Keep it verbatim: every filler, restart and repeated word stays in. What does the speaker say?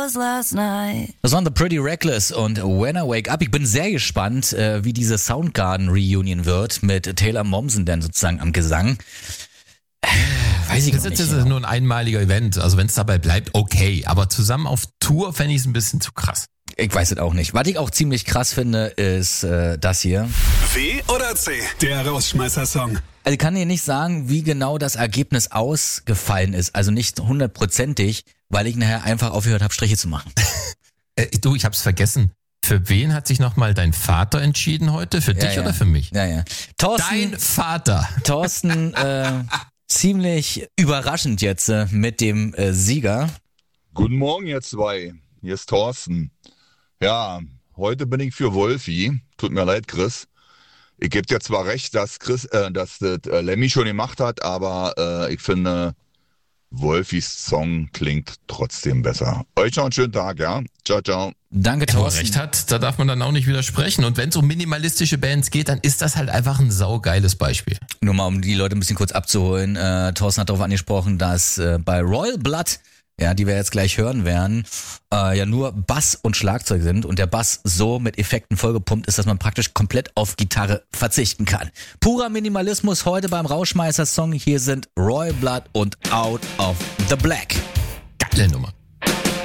was last night. Das waren The Pretty Reckless und When I Wake Up. Ich bin sehr gespannt, äh, wie diese Soundgarden-Reunion wird mit Taylor Momsen dann sozusagen am Gesang. Äh, weiß ich Das noch ist nicht. jetzt nur ein einmaliger Event, also wenn es dabei bleibt, okay. Aber zusammen auf Tour fände ich es ein bisschen zu krass. Ich weiß es auch nicht. Was ich auch ziemlich krass finde, ist äh, das hier. W oder C? Der Rausschmeißer-Song. Also ich kann dir nicht sagen, wie genau das Ergebnis ausgefallen ist. Also nicht hundertprozentig, weil ich nachher einfach aufgehört habe, Striche zu machen. Äh, du, ich hab's vergessen. Für wen hat sich nochmal dein Vater entschieden heute? Für Ja, dich ja. oder für mich? Ja, ja. Thorsten, Dein Vater. Thorsten äh, ziemlich überraschend jetzt äh, mit dem äh, Sieger. Guten Morgen, ihr zwei. Hier ist Thorsten. Ja, heute bin ich für Wolfi. Tut mir leid, Chris. Ich gebe dir zwar recht, dass Chris, äh, dass das äh, Lemmy schon gemacht hat, aber äh, ich finde, Wolfis Song klingt trotzdem besser. Euch noch einen schönen Tag, ja? Ciao, ciao. Danke, Wo er Thorsten. recht hat, da darf man dann auch nicht widersprechen. Und wenn es um minimalistische Bands geht, dann ist das halt einfach ein saugeiles Beispiel. Nur mal, um die Leute ein bisschen kurz abzuholen. Äh, Thorsten hat darauf angesprochen, dass äh, bei Royal Blood, ja, die wir jetzt gleich hören werden, äh, ja nur Bass und Schlagzeug sind und der Bass so mit Effekten vollgepumpt ist, dass man praktisch komplett auf Gitarre verzichten kann. Purer Minimalismus heute beim Rauschmeißer-Song. Hier sind Royal Blood und Out of the Black. Geile Nummer.